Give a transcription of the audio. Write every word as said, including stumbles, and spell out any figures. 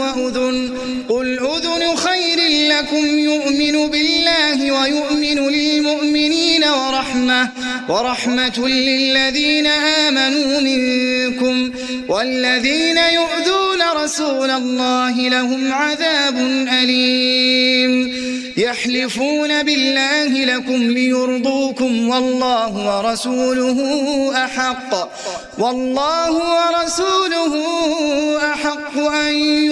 وأذن قل أذن خير لكم يؤمن بالله ويؤمن للمؤمنين ورحمة, ورحمة للذين آمنوا منكم والذين يؤذون رسول الله لهم عذاب أليم يحلفون بالله لكم ليرضوكم والله ورسوله أحق والله ورسوله أحق أن